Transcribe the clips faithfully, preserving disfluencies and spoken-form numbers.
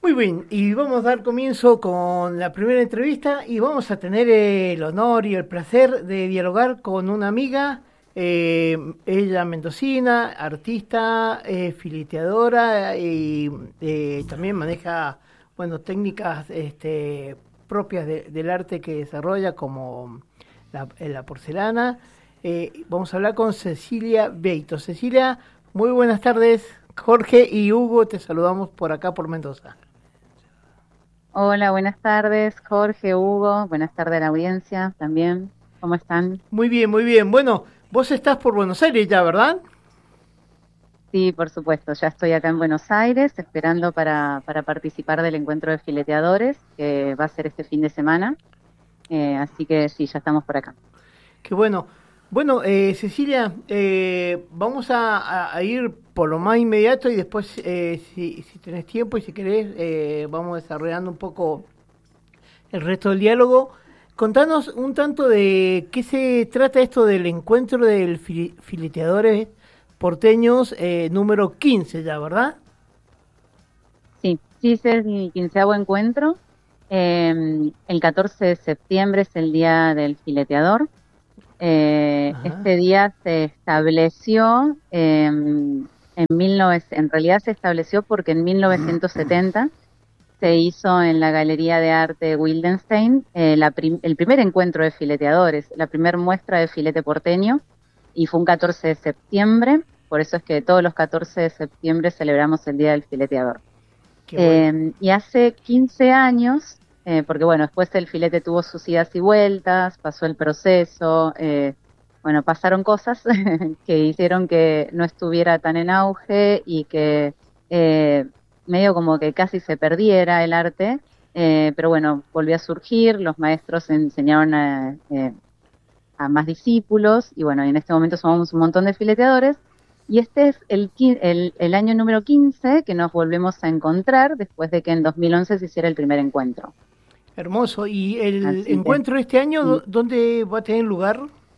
Muy bien, y vamos a dar comienzo con la primera entrevista y vamos a tener el honor y el placer de dialogar con una amiga, eh, ella mendocina, artista, eh, fileteadora y eh, también maneja, bueno, técnicas este, propias de- del arte que desarrolla como la, la porcelana. Eh, vamos a hablar con Cecilia Beito. Cecilia, muy buenas tardes. Jorge y Hugo, te saludamos por acá por Mendoza. Hola, buenas tardes, Jorge, Hugo, buenas tardes a la audiencia también. ¿Cómo están? Muy bien, muy bien. Bueno, vos estás por Buenos Aires ya, ¿verdad? Sí, por supuesto, ya estoy acá en Buenos Aires esperando para, para participar del encuentro de fileteadores que va a ser este fin de semana. Eh, así que sí, ya estamos por acá. Qué bueno. Bueno, eh, Cecilia, eh, vamos a, a- a ir por lo más inmediato y después, eh, si, si tenés tiempo y si querés, eh, vamos desarrollando un poco el resto del diálogo. Contanos un tanto de qué se trata esto del encuentro del fili- fileteadores porteños eh, número quince ya, ¿verdad? Sí, sí, ese es mi quinceavo encuentro. Eh, el catorce de septiembre es el día del fileteador. Eh, Ajá. este día se estableció eh, en mil novecientos, en realidad se estableció porque en mil novecientos setenta se hizo en la Galería de Arte Wildenstein eh, la prim- el primer encuentro de fileteadores, la primera muestra de filete porteño, y fue un catorce de septiembre, por eso es que todos los catorce de septiembre celebramos el Día del Fileteador. Qué bueno. Eh, y hace quince años, eh, porque bueno, después el filete tuvo sus idas y vueltas, pasó el proceso, eh, bueno, pasaron cosas que hicieron que no estuviera tan en auge y que eh, medio como que casi se perdiera el arte, eh, pero bueno, volvió a surgir, los maestros enseñaron a, eh, a más discípulos y bueno, y en este momento somos un montón de fileteadores y este es el, qui- el, el año número quince que nos volvemos a encontrar después de que en dos mil once se hiciera el primer encuentro. Hermoso. ¿Y el Así que encuentro de este año, mm, dó- dónde va a tener lugar?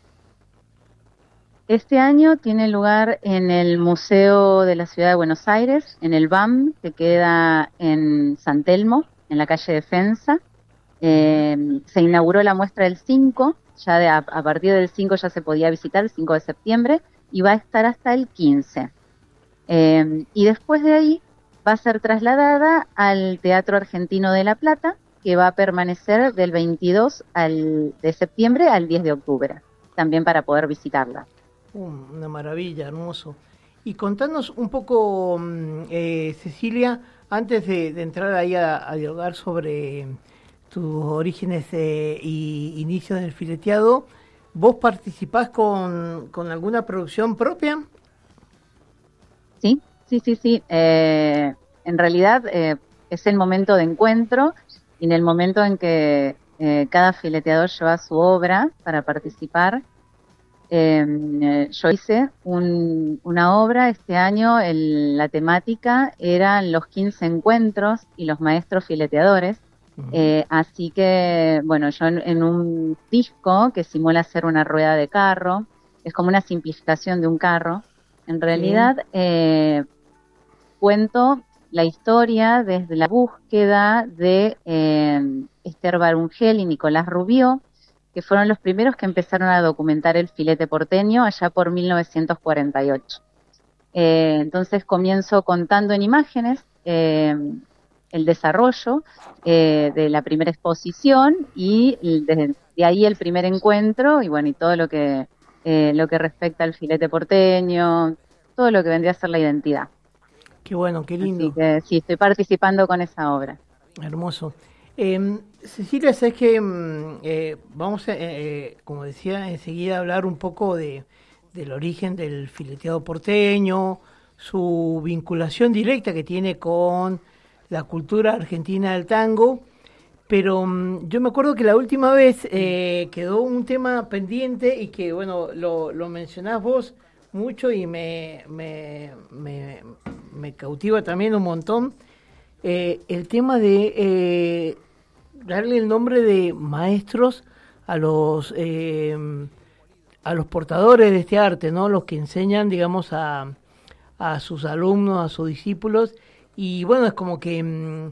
este año tiene lugar en el Museo de la Ciudad de Buenos Aires, en el B A M, que queda en San Telmo, en la calle Defensa. Eh, se inauguró la muestra el cinco, ya de, a, a partir del cinco ya se podía visitar, el cinco de septiembre, y va a estar hasta el quince. Eh, y después de ahí va a ser trasladada al Teatro Argentino de La Plata, que va a permanecer del veintidós al, de septiembre al diez de octubre, también para poder visitarla. Um, una maravilla, hermoso. Y contanos un poco, mm, eh, Cecilia, antes de, de entrar ahí a, a dialogar sobre tus orígenes eh, y inicios del fileteado, ¿vos participás con, con alguna producción propia? Sí, sí, sí, sí. Eh, en realidad eh, es el momento de encuentro y en el momento en que eh, cada fileteador lleva su obra para participar. Eh, eh, yo hice un- una obra este año, el- la temática eran los quince encuentros y los maestros fileteadores. Ujú. Eh, así que, bueno, yo en, en un disco que simula ser una rueda de carro, es como una simplificación de un carro. En Sí. realidad, eh, cuento la historia desde la búsqueda de eh, Esther Barungel y Nicolás Rubió, que fueron los primeros que empezaron a documentar el filete porteño allá por mil novecientos cuarenta y ocho. Eh, entonces comienzo contando en imágenes eh, el desarrollo eh, de la primera exposición y desde de ahí el primer encuentro y bueno, y todo lo que, eh, lo que respecta al filete porteño, todo lo que vendría a ser la identidad. Qué bueno, qué Así lindo, que sí, estoy participando con esa obra. hermoso. Eh, Cecilia, sabes que mm, eh, vamos, a, eh, eh, como decía, enseguida a hablar un poco de, del origen del fileteado porteño, su vinculación directa que tiene con la cultura argentina del tango, pero mm, yo me acuerdo que la última vez eh, quedó un tema pendiente y que, bueno, lo, lo mencionás vos mucho y me, me, me, me cautiva también un montón, eh, el tema de eh, darle el nombre de maestros a los eh, a los portadores de este arte, ¿no? Los que enseñan, digamos, a, a sus alumnos, a sus discípulos. Y bueno, es como que mmm,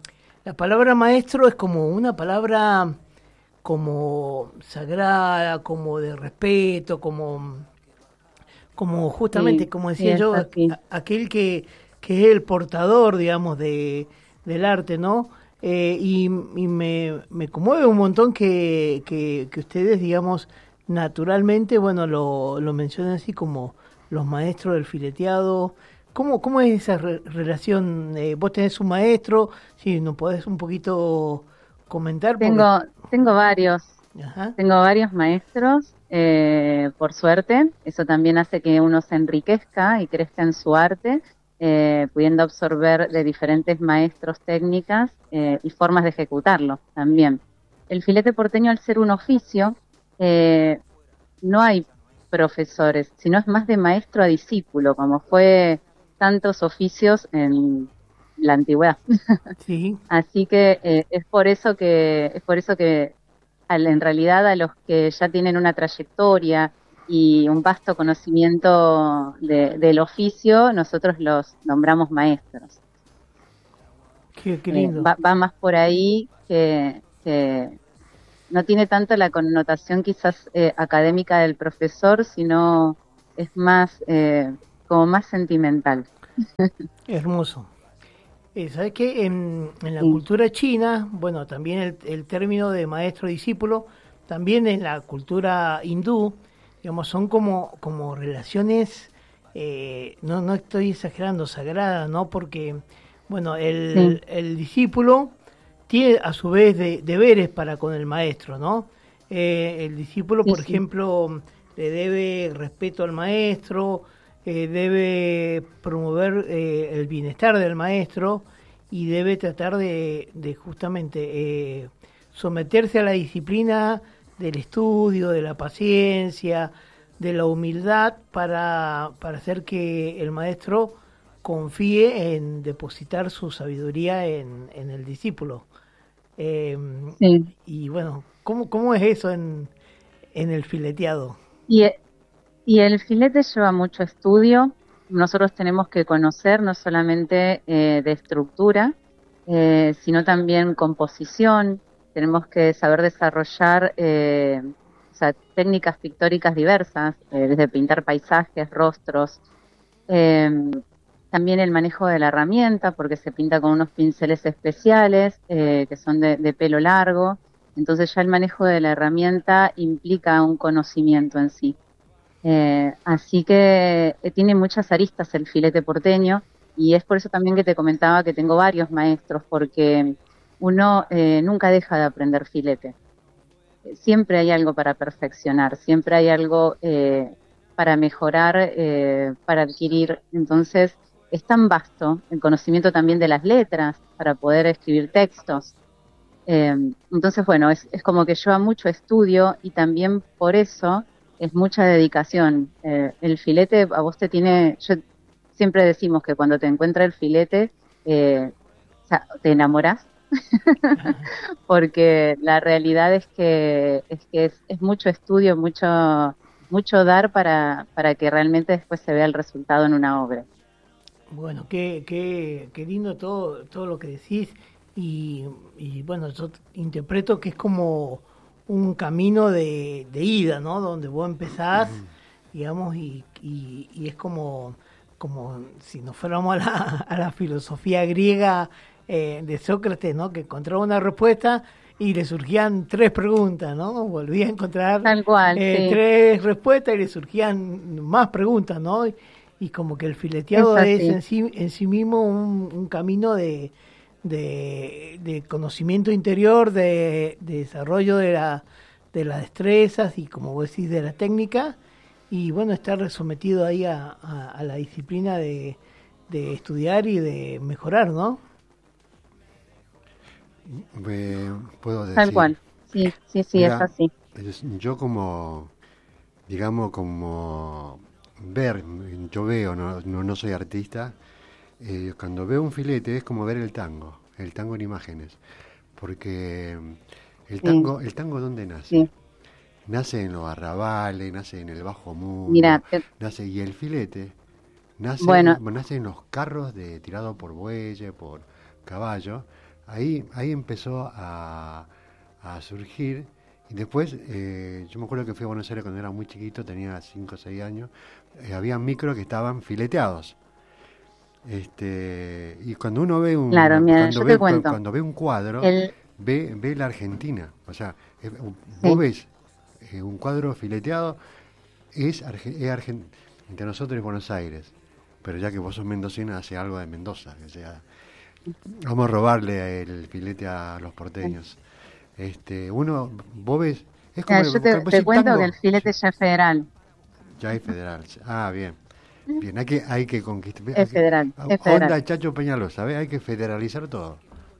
la palabra maestro es como una palabra como sagrada, como de respeto, como, como justamente, Sí, como sí, decía es yo, a- así. a- aquel que, que es el portador, digamos, de, del arte, ¿no? Eh, y y me, me conmueve un montón que, que, que ustedes, digamos, naturalmente, bueno, lo, lo mencionan así como los maestros del fileteado. ¿Cómo, cómo es esa re- relación? Eh, vos tenés un maestro, si nos podés un poquito comentar, porque... Tengo, tengo varios, Ajá, tengo varios maestros, eh, por suerte. Eso también hace que uno se enriquezca y crezca en su arte, eh, pudiendo absorber de diferentes maestros técnicas eh, y formas de ejecutarlo también. El filete porteño, al ser un oficio, eh, no hay profesores, sino es más de maestro a discípulo, como fue tantos oficios en la antigüedad. sí. Así que eh, es por eso que es por eso que al- en realidad a los que ya tienen una trayectoria y un vasto conocimiento de- del oficio, nosotros los nombramos maestros. Qué, qué Eh, lindo. va, va más por ahí que, que no tiene tanto la connotación quizás eh, académica del profesor, sino es más eh, como más sentimental. Hermoso. Eh, ¿Sabes qué? En, en la Sí, cultura china, bueno, también el, el término de maestro-discípulo, también en la cultura hindú, digamos, son como, como relaciones, eh, no, no estoy exagerando, sagradas, ¿no? Porque, bueno, sí, el, el discípulo tiene a su vez de- deberes para con el maestro, ¿no? Eh, el discípulo, sí, por sí, ejemplo, le debe respeto al maestro, eh, debe promover eh, el bienestar del maestro y debe tratar de, de justamente eh, someterse a la disciplina del estudio, de la paciencia, de la humildad para, para hacer que el maestro confíe en depositar su sabiduría en, en el discípulo. Eh, sí. y bueno, ¿cómo, ¿cómo es eso en, en el fileteado? Y, e- y el filete lleva mucho estudio. Nosotros tenemos que conocer no solamente eh, de estructura, eh, sino también composición. Tenemos que saber desarrollar eh, o sea, técnicas pictóricas diversas, eh, desde pintar paisajes, rostros, eh, también el manejo de la herramienta, porque se pinta con unos pinceles especiales eh, que son de, de pelo largo. Entonces ya el manejo de la herramienta implica un conocimiento en sí. Eh, así que eh, tiene muchas aristas el filete porteño, y es por eso también que te comentaba que tengo varios maestros, porque uno eh, nunca deja de aprender filete. Eh, Siempre hay algo para perfeccionar, siempre hay algo eh, para mejorar, eh, para adquirir. Entonces, es tan vasto el conocimiento también de las letras para poder escribir textos. Eh, entonces, bueno, es, es como que lleva mucho estudio y también por eso es mucha dedicación. Eh, el filete a vos te tiene, yo siempre decimos que cuando te encuentra el filete, eh, o sea, te enamorás, porque la realidad es que es, que es, es mucho estudio, mucho, mucho dar para, para que realmente después se vea el resultado en una obra. Bueno, qué, qué, qué lindo todo, todo lo que decís y, y bueno, yo interpreto que es como un camino de, de ida, ¿no? Donde vos empezás, digamos, y, y, y es como, como si nos fuéramos a la, a la filosofía griega eh, de Sócrates, ¿no? Que encontraba una respuesta y le surgían tres preguntas, ¿no? Volvía a encontrar Tal cual, eh, sí, tres respuestas y le surgían más preguntas, ¿no? Y como que el es fileteado es así. en sí, en sí mismo un, un camino de, de, de conocimiento interior, de, de desarrollo de, la, de las destrezas y, como vos decís, de la técnica. Y bueno, estar sometido ahí a, a, a la disciplina de, de estudiar y de mejorar, ¿no? Eh, puedo Tal decir, cual. Sí, sí, sí, es mira, así. es- yo como, digamos, como ver, yo veo, no, no, no soy artista, eh, cuando veo un filete es como ver el tango, el tango en imágenes, porque el Sí, tango, el tango ¿dónde nace? sí. Nace en los arrabales, nace en el bajo Mira, mundo, te- nace, y el filete nace, bueno, nace en los carros de tirado por bueyes, por caballo, ahí, ahí empezó a, a surgir. Y después, eh, yo me acuerdo que fui a Buenos Aires cuando era muy chiquito, tenía cinco o seis años, eh, había micros que estaban fileteados. Este, y cuando uno ve un, Claro, mira, cuando yo ve, te cuento. cuando ve un cuadro, El, ve, ve la Argentina. O sea, eh, vos sí, ves eh, un cuadro fileteado, es, Arge- es Argen- entre nosotros es Buenos Aires. Pero ya que vos sos mendocina, hace algo de Mendoza. O sea, vamos a robarle el filete a los porteños. Este, uno, vos ves, es como mira, el, yo te, como te el cuento tango, que el filete ya es federal. ya es federal. Ah, bien. Bien, hay que, hay que conquistar. Hay Es que, federal, es federal. onda Chacho Peñalosa, ¿ves? Hay que federalizar todo.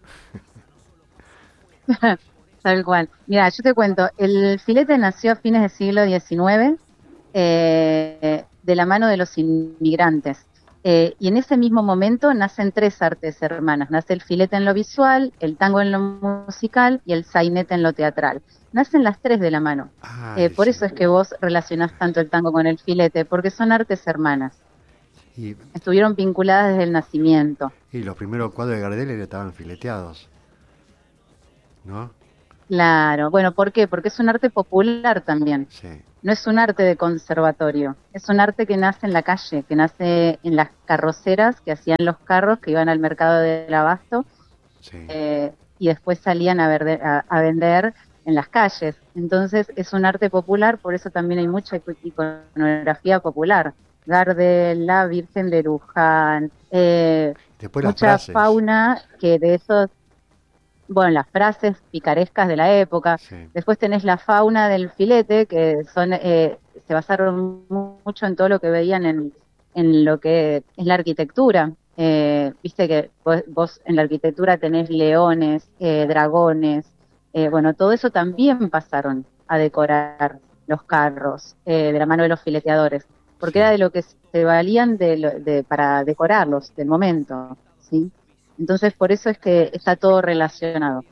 Tal cual. Mira, yo te cuento, el filete nació a fines del siglo diecinueve eh, de la mano de los inmigrantes. Eh, y en ese mismo momento nacen tres artes hermanas. Nace el filete en lo visual, el tango en lo musical y el sainete en lo teatral. Nacen las tres de la mano. Eh, Ay, por sí. eso es que vos relacionás tanto el tango con el filete, porque son artes hermanas. Y, Estuvieron vinculadas desde el nacimiento. y los primeros cuadros de Gardel estaban fileteados, ¿no? Claro. Bueno, ¿por qué? Porque es un arte popular también. Sí, No es un arte de conservatorio, es un arte que nace en la calle, que nace en las carroceras que hacían los carros que iban al mercado del abasto sí. eh, y después salían a, verde, a, a vender en las calles. Entonces es un arte popular, por eso también hay mucha iconografía popular. Gardel, la Virgen de Luján, eh, Después las mucha frases. fauna que de esos, bueno, las frases picarescas de la época. Sí, Después tenés la fauna del filete, que son eh, se basaron mu- mucho en todo lo que veían en, en lo que es la arquitectura. Eh, viste que vos, vos en la arquitectura tenés leones, eh, dragones, eh, bueno, todo eso también pasaron a decorar los carros eh, de la mano de los fileteadores, porque sí. era de lo que se valían de, lo- de, para decorarlos del momento, ¿sí? Entonces, por eso es que está todo relacionado.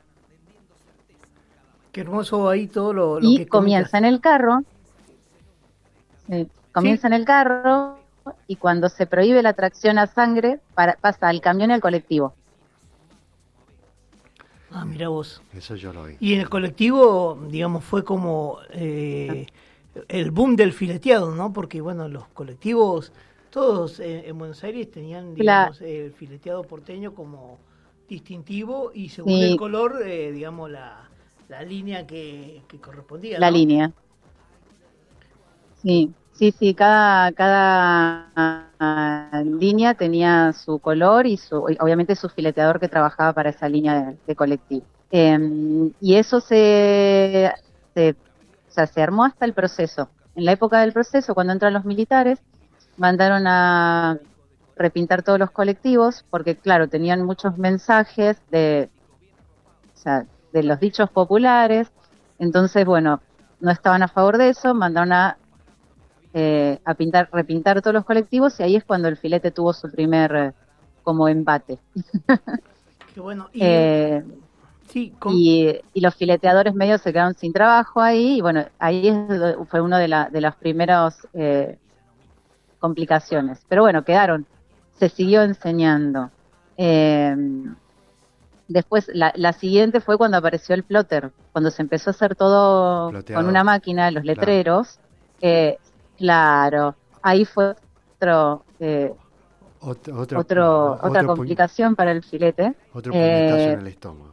Qué hermoso ahí todo lo, lo Y que comienza comentas. en el carro, eh, comienza Sí. en el carro, y cuando se prohíbe la tracción a sangre, para, pasa al camión y al colectivo. Ah, mira vos. Eso yo lo vi. Y en el colectivo, digamos, fue como eh, el boom del fileteado, ¿no? Porque, bueno, los colectivos, todos en, en Buenos Aires tenían, La, digamos, el fileteado porteño como distintivo y según el sí, color, eh, digamos, la, la línea que, que correspondía, la ¿no? línea. Sí, sí, sí, cada, cada ah, línea tenía su color y su, y obviamente su fileteador que trabajaba para esa línea de, de colectivo. Eh, y eso se, se, o sea, se armó hasta el proceso. En la época del proceso, cuando entran los militares, mandaron a repintar todos los colectivos, porque claro, tenían muchos mensajes de, o sea, de los dichos populares, entonces, bueno, no estaban a favor de eso, mandaron a eh, a pintar, repintar todos los colectivos y ahí es cuando el filete tuvo su primer eh, como empate. Qué bueno. Y, Eh, sí, con, y, y los fileteadores medios se quedaron sin trabajo ahí y bueno, ahí es, do- fue una de, la, de las primeras eh, complicaciones. Pero bueno, quedaron, se siguió enseñando. Eh, Después, la, la siguiente fue cuando apareció el plotter, cuando se empezó a hacer todo Ploteado. con una máquina, los Claro. letreros. eh, Claro, ahí fue otro, eh, Ot- otra, otro, otra otro, puñ- complicación para el filete. otro puñetazo Eh, en el estómago.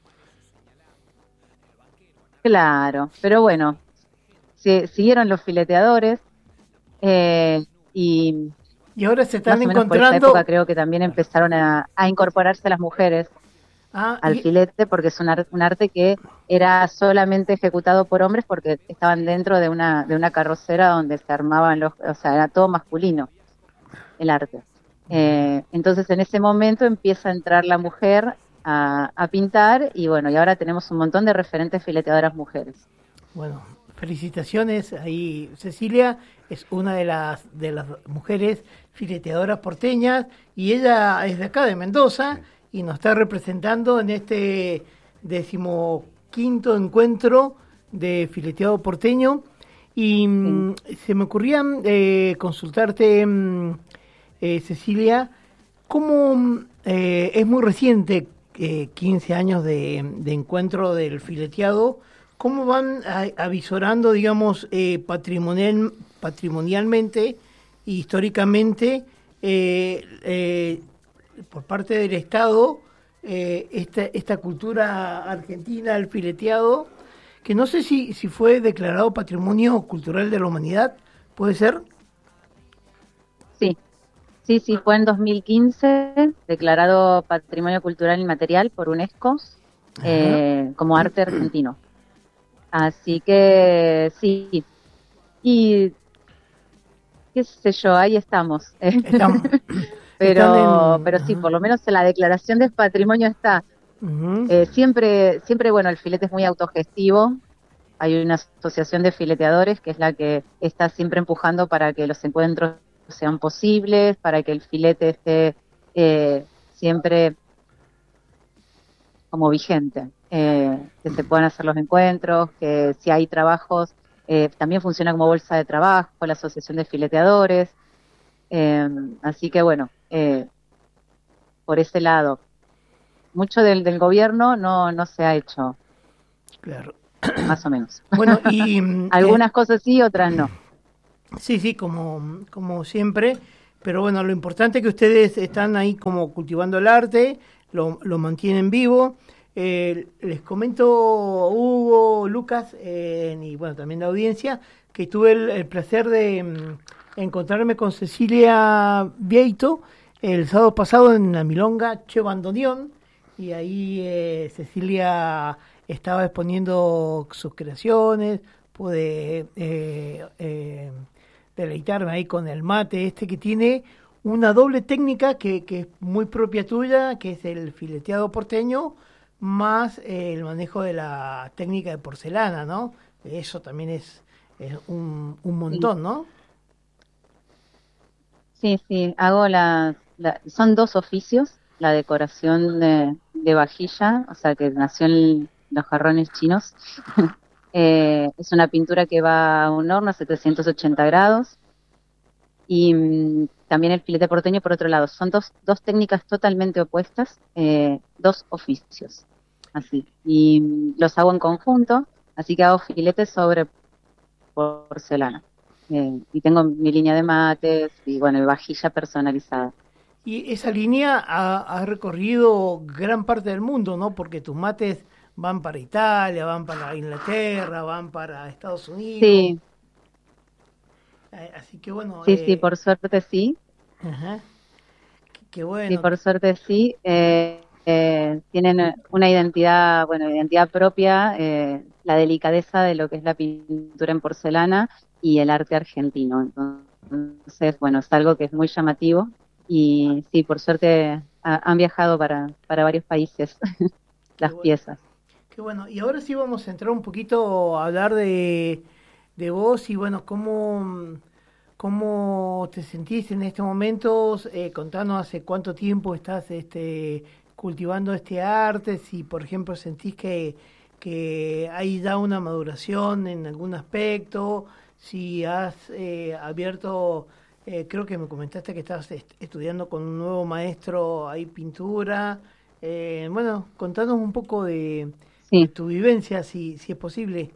claro, pero bueno, si- siguieron los fileteadores eh, y y ahora se están más o menos por esa encontrando. época creo que también empezaron a, a incorporarse las mujeres Ah, al y- filete porque es un, ar- un arte que era solamente ejecutado por hombres porque estaban dentro de una, de una carrocera donde se armaban los, o sea, era todo masculino el arte. Eh, entonces en ese momento empieza a entrar la mujer a, a pintar y bueno, y ahora tenemos un montón de referentes fileteadoras mujeres. Bueno, felicitaciones. Ahí Cecilia es una de las de las mujeres fileteadoras porteñas y ella es de acá, de Mendoza, y nos está representando en este decimoquinto encuentro de fileteado porteño. Y mm, se me ocurría eh, consultarte, mm, eh, Cecilia, cómo mm, eh, es muy reciente eh, quince años de, de encuentro del fileteado, ¿cómo van a, avisorando, digamos, eh, patrimonial, patrimonialmente e históricamente eh, eh, por parte del Estado eh, esta, esta cultura argentina del fileteado, que no sé si, si fue declarado Patrimonio Cultural de la Humanidad, ¿puede ser? Sí, sí, sí, fue en dos mil quince declarado Patrimonio Cultural Inmaterial por UNESCO eh, como arte argentino. Así que sí, y qué sé yo, ahí estamos. Estamos, pero, en, pero sí, por lo menos en la declaración de patrimonio está. Uh-huh. Eh, siempre, siempre, bueno, el filete es muy autogestivo. Hay una asociación de fileteadores que es la que está siempre empujando para que los encuentros sean posibles, para que el filete esté eh, siempre como vigente, eh, que se puedan hacer los encuentros, que si hay trabajos, eh, también funciona como bolsa de trabajo, la asociación de fileteadores. Eh, así que bueno, eh, por ese lado, mucho del, del gobierno no, no se ha hecho. Claro. Más o menos. Bueno, y algunas eh, cosas sí, otras no. Sí, sí, como, como siempre. Pero bueno, lo importante es que ustedes están ahí como cultivando el arte, lo, lo mantienen vivo. Eh, les comento, Hugo, Lucas, eh, y bueno, también la audiencia, que tuve el, el placer de mm, encontrarme con Cecilia Vieito el sábado pasado en la Milonga Che Bandoneón, y ahí eh, Cecilia estaba exponiendo sus creaciones, pude eh, eh, deleitarme ahí con el mate este que tiene una doble técnica que, que es muy propia tuya, que es el fileteado porteño, más eh, el manejo de la técnica de porcelana, ¿no? Eso también es, es un, un montón, sí. ¿no? Sí, sí, hago las, la, son dos oficios, la decoración de, de vajilla, o sea que nació en los jarrones chinos. eh, es una pintura que va a un horno a setecientos ochenta grados, y mm, también el filete porteño por otro lado. Son dos, dos técnicas totalmente opuestas, eh, dos oficios, así. Y mm, los hago en conjunto, así que hago filetes sobre porcelana. Eh, y tengo mi línea de mates y bueno, y vajilla personalizada. Y esa línea ha, ha recorrido gran parte del mundo, ¿no? Porque tus mates van para Italia, van para Inglaterra, van para Estados Unidos. Sí, Eh, así que bueno, sí, sí, eh, por suerte sí. ajá, qué, qué Sí, bueno. por suerte sí. Eh, eh, tienen una identidad, bueno, identidad propia, eh, la delicadeza de lo que es la pintura en porcelana y el arte argentino. Entonces, bueno, es algo que es muy llamativo y sí, por suerte ha- han viajado para, para varios países Qué las bueno. piezas. Qué bueno. Y ahora sí vamos a entrar un poquito a hablar de, de vos y bueno, cómo, cómo te sentís en estos momentos. Eh, contanos hace cuánto tiempo estás este, cultivando este arte, si por ejemplo sentís que, que hay ya una maduración en algún aspecto, si has eh, abierto, eh, creo que me comentaste que estás est- estudiando con un nuevo maestro ahí pintura. Eh, bueno, contanos un poco de de Sí, tu vivencia, si, si es posible.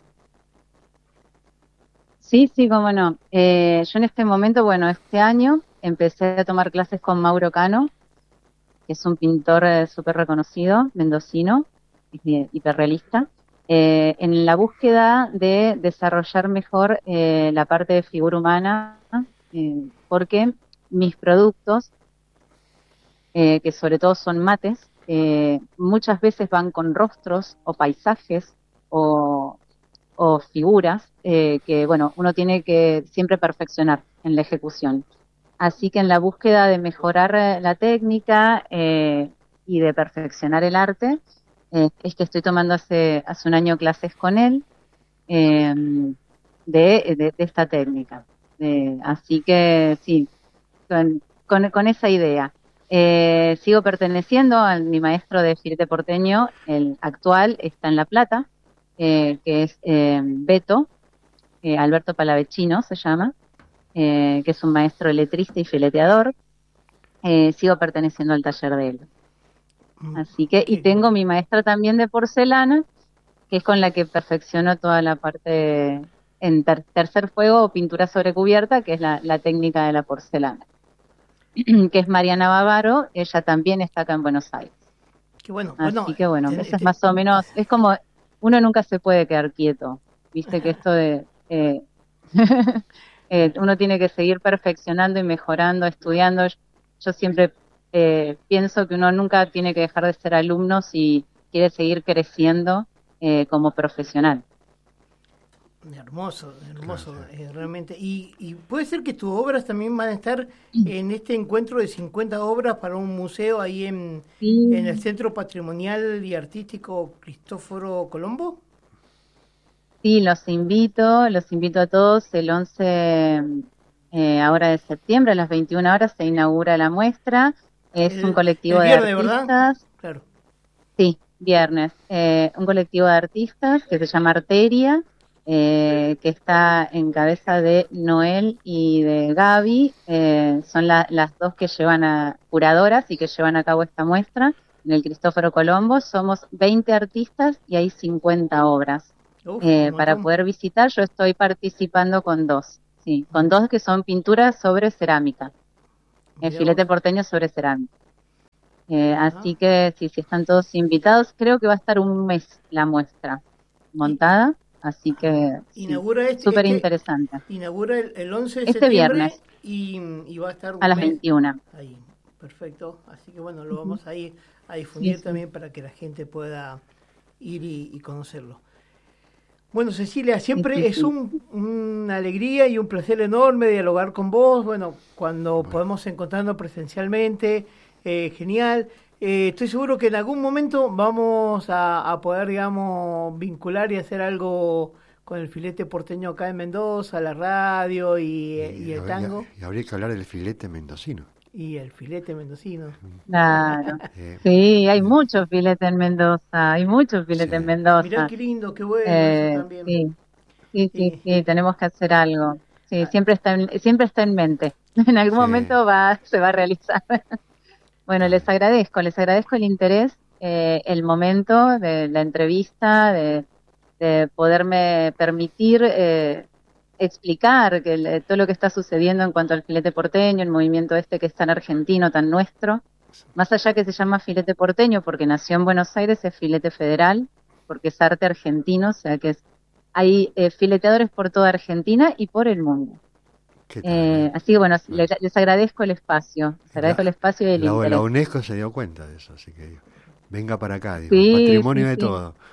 sí, sí, cómo no. Eh, yo en este momento, bueno, este año empecé a tomar clases con Mauro Cano, que es un pintor eh, súper reconocido, mendocino, hi- hiperrealista, eh, en la búsqueda de desarrollar mejor eh, la parte de figura humana, eh, porque mis productos, eh, que sobre todo son mates, eh, muchas veces van con rostros o paisajes o, o figuras eh, que, bueno, uno tiene que siempre perfeccionar en la ejecución. Así que en la búsqueda de mejorar eh, la técnica eh, y de perfeccionar el arte, eh, es que estoy tomando hace, hace un año clases con él eh, de, de- de esta técnica. Eh, así que sí, con, con, con esa idea. Eh, sigo perteneciendo a mi maestro de filete porteño, el actual está en La Plata, eh, que es eh, Beto, eh, Alberto Palavecino se llama, eh, que es un maestro letrista y fileteador. Eh, sigo perteneciendo al taller de él. Así que, y tengo mi maestra también de porcelana, que es con la que perfecciono toda la parte en ter- tercer fuego o pintura sobre cubierta, que es la, la técnica de la porcelana, que es Mariana Bavaro. Ella también está acá en Buenos Aires. Qué bueno. Así Bueno, que bueno, te- eso es te- más o menos, es como, uno nunca se puede quedar quieto, viste que esto de, eh, eh, uno tiene que seguir perfeccionando y mejorando, estudiando. Yo, yo siempre eh, pienso que uno nunca tiene que dejar de ser alumno si quiere seguir creciendo eh, como profesional. hermoso, hermoso, Claro, sí. eh, realmente. Y, y puede ser que tus obras también van a estar en este encuentro de cincuenta obras para un museo ahí en, en el Sí, Centro Patrimonial y Artístico Cristóforo Colombo. sí, los invito, los invito a todos. El once eh, ahora de septiembre a las veintiuna horas se inaugura la muestra. Es un El, colectivo el de viernes, ¿verdad? artistas. Claro. Sí, viernes. Eh, un colectivo de artistas que se llama Arteria, eh, que está en cabeza de Noel y de Gaby. Eh, son la- las dos que llevan a, curadoras y que llevan a cabo esta muestra en el Cristóforo Colombo. Somos veinte artistas y hay cincuenta obras. Uf, un Eh, para montón. poder visitar, yo estoy participando con dos, sí, con dos que son pinturas sobre cerámica, el Mirá filete vos. porteño sobre cerámica. Eh, Ajá. así que sí, sí están todos invitados. Creo que va a estar un mes la muestra Y, montada, así ajá. que sí, Inaugura este, súper este interesante. inaugura el, el once de Este septiembre viernes y, y va a estar a un las mes veintiuna. ahí. Perfecto. Así que bueno, lo Ujú. vamos a ir a Sí, difundir sí. también para que la gente pueda ir y, y conocerlo. Bueno, Cecilia, Sí, sí, siempre es sí. un- una alegría y un placer enorme dialogar con vos. Bueno, cuando Bueno, podemos encontrarnos presencialmente, eh, genial. Eh, estoy seguro que en algún momento vamos a, a poder, digamos, vincular y hacer algo con el filete porteño acá en Mendoza, la radio y, y, y el y- tango y habría que hablar del filete mendocino. y el filete mendocino. Claro. Eh, Sí, hay eh, muchos filetes en Mendoza, hay muchos sí, filetes en Mirá Mendoza. qué lindo, qué bueno eso Eh, también. sí, sí, sí, Y, sí, tenemos que hacer algo. Sí, ah, siempre está en, siempre está en mente. En algún sí, momento va, se va a realizar. Bueno, les dale. agradezco, les agradezco el interés, eh, el momento de la entrevista, de, de poderme permitir eh, explicar que el- todo lo que está sucediendo en cuanto al filete porteño, el movimiento este que es tan argentino, tan nuestro, más allá que se llama filete porteño porque nació en Buenos Aires, es filete federal, porque es arte argentino, o sea que es, hay eh, fileteadores por toda Argentina y por el mundo. ¿Qué tal? Eh, Eh? así que bueno, Bueno, les, les agradezco el espacio, les agradezco el la, espacio y el la, la interés. UNESCO se dio cuenta de eso, así que venga para acá, dijo, Sí, sí, patrimonio de sí. todo.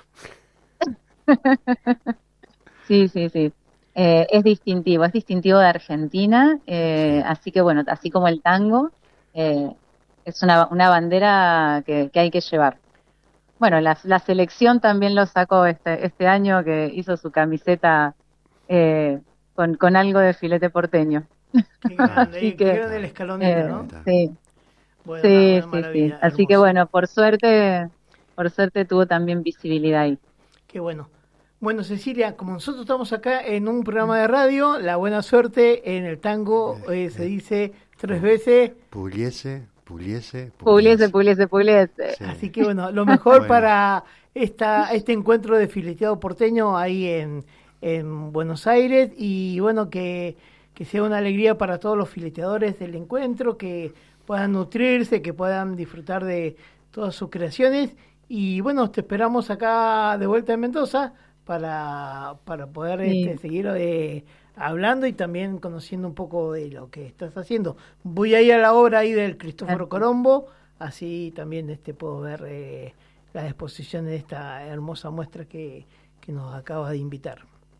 Sí, sí, sí. Eh, es distintivo, es distintivo de Argentina, eh, Sí, así que bueno, así como el tango, eh, es una, una bandera que, que hay que llevar. Bueno, la, la selección también lo sacó este, este año que hizo su camiseta eh, con, con algo de filete porteño. qué ah, Así grande, qué que, grande la está, escaloneta, eh, ahí ¿no? está. sí, Bueno, una, sí, una sí, sí. maravilla, Así que hermoso. bueno, por suerte, por suerte tuvo también visibilidad ahí. Qué bueno. Bueno, Cecilia, como nosotros estamos acá en un programa de radio, la buena suerte en el tango Eh, eh, se eh, dice tres pu- veces. puliese, puliese, Puliese, puliese. puliese, puliese. Sí, Así que bueno, lo mejor bueno, para esta, este encuentro de fileteado porteño ahí en, en Buenos Aires y bueno, que, que sea una alegría para todos los fileteadores del encuentro, que puedan nutrirse, que puedan disfrutar de todas sus creaciones y bueno, te esperamos acá de vuelta en Mendoza para, para poder este, Sí. seguir eh, hablando y también conociendo un poco de lo que estás haciendo. Voy a ir a la obra ahí del Cristóforo Gracias. Colombo, así también este puedo ver eh, las exposiciones de esta hermosa muestra que, que nos acabas de invitar.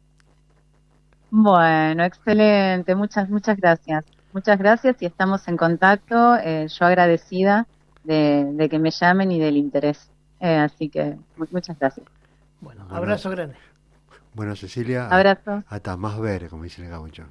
Bueno, excelente. Muchas, muchas gracias. Muchas gracias y estamos en contacto. Eh, yo agradecida de, de que me llamen y del interés. Eh, así que mu- muchas gracias. Bueno, bueno, abrazo grande. bueno, Cecilia, a- Abrazos. hasta más ver, como dice el gaucho.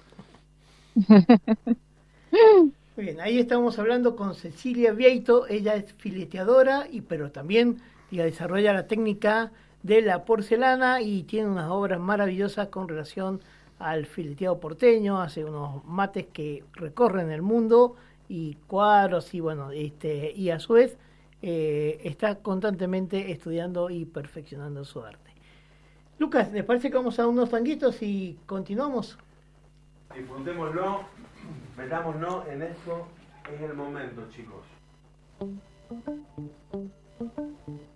Muy bien, ahí estamos hablando con Cecilia Vieito, ella es fileteadora, y, pero también diga, desarrolla la técnica de la porcelana y tiene unas obras maravillosas con relación al fileteado porteño, hace unos mates que recorren el mundo y cuadros y bueno, este, y a su vez eh, está constantemente estudiando y perfeccionando su arte. Lucas, ¿les parece que vamos a unos tanguitos y continuamos? Disfrutémoslo, metámonos en esto, es el momento, chicos.